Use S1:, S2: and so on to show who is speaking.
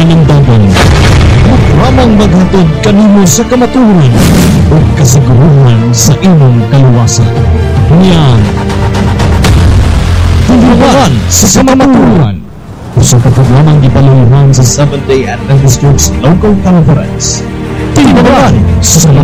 S1: pananamdaman. Ramang maghatod kanimo sa kamaturan o kasiguruhan sa imong kaluwasan. Niyan, Tuluhan sa kamaturan. Sa kapaglamang ipaluluhan sa Seventh-day Adventist Church Local Conference. Tuluhan sa